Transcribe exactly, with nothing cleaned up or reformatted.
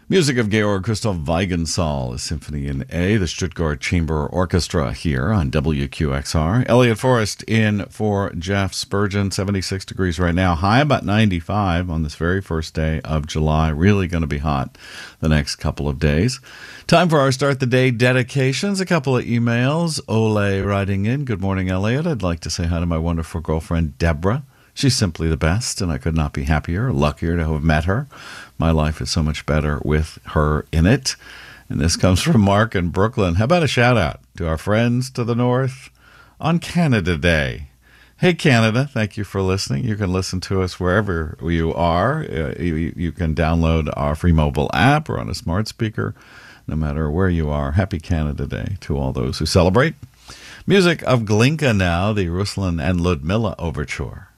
Music of Georg Christoph Weigensall, a symphony in A, the Stuttgart Chamber Orchestra here on W Q X R. Elliot Forrest in for Jeff Spurgeon, seventy-six degrees right now, high about ninety-five on this very first day of July. Really going to be hot the next couple of days. Time for our Start the Day dedications. A couple of emails. Ole writing in, good morning, Elliot. I'd like to say hi to my wonderful girlfriend, Deborah. She's simply the best, and I could not be happier or luckier to have met her. My life is so much better with her in it. And this comes from Mark in Brooklyn. How about a shout-out to our friends to the north on Canada Day? Hey, Canada, thank you for listening. You can listen to us wherever you are. Uh, you, you can download our free mobile app or on a smart speaker, no matter where you are. Happy Canada Day to all those who celebrate. Music of Glinka now, the Ruslan and Ludmilla Overture.